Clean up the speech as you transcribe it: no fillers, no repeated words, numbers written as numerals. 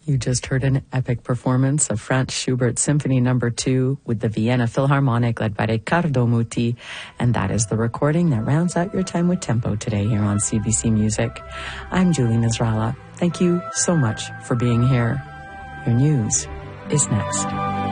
You just heard an epic performance of Franz Schubert Symphony No. 2 with the Vienna Philharmonic led by Riccardo Muti, and that is the recording that rounds out your time with Tempo today here on CBC Music. I'm Julie Nasrallah. Thank you so much for being here. Your news is next.